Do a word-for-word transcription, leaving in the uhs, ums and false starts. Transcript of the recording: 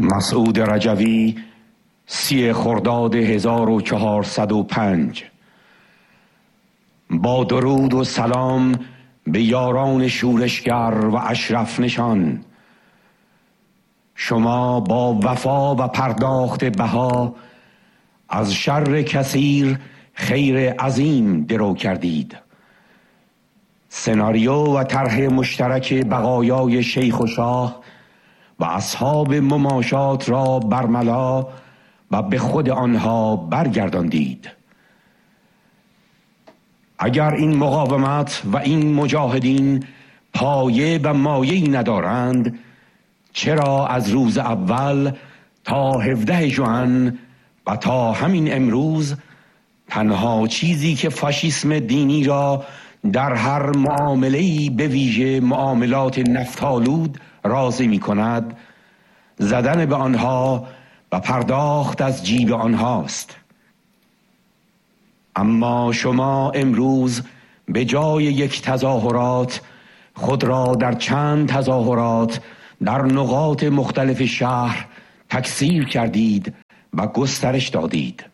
مسعود رجوی، سی خرداد هزار و چهارصد و پنج. با درود و سلام به یاران شورشگر و اشرف نشان، شما با وفا و پرداخت بها از شر کثیر خیر عظیم درو کردید. سناریو و طرح مشترک بقایای شیخ و شاه و اصحاب مماشات را برملا و به خود آنها برگرداندید. اگر این مقاومت و این مجاهدین پایه و مایه‌ای ندارند، چرا از روز اول تا هفده ژوئن و تا همین امروز تنها چیزی که فاشیسم دینی را در هر معامله‌ای به ویژه معاملات نفت‌آلود راضی می کند، زدن به آنها و پرداخت از جیب آنهاست. اما شما امروز به جای یک تظاهرات خود را در چند تظاهرات در نقاط مختلف شهر تکثیر کردید و گسترش دادید.